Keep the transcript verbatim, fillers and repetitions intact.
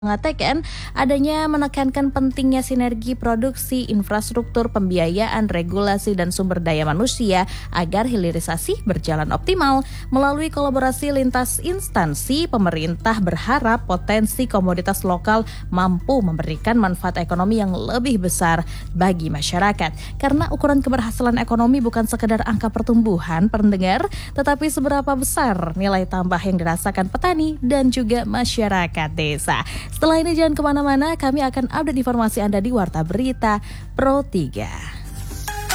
Mengatakan adanya menekankan pentingnya sinergi produksi, infrastruktur, pembiayaan, regulasi, dan sumber daya manusia agar hilirisasi berjalan optimal. Melalui kolaborasi lintas instansi, pemerintah berharap potensi komoditas lokal mampu memberikan manfaat ekonomi yang lebih besar bagi masyarakat. Karena ukuran keberhasilan ekonomi bukan sekedar angka pertumbuhan, pendengar, tetapi seberapa besar nilai tambah yang dirasakan petani dan juga masyarakat desa. Setelah ini jangan kemana-mana, kami akan update informasi Anda di Warta Berita Pro tiga.